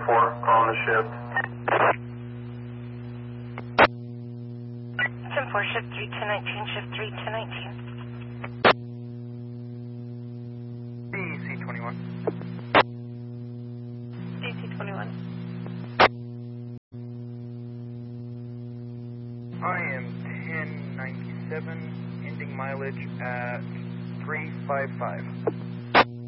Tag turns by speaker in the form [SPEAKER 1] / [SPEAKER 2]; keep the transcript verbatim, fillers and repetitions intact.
[SPEAKER 1] four on the ship.
[SPEAKER 2] ten four, shift three ten nineteen, shift three ten nineteen.
[SPEAKER 3] D C twenty-one.
[SPEAKER 2] D C twenty-one.
[SPEAKER 3] I am ten ninety-seven, ending mileage at three five five.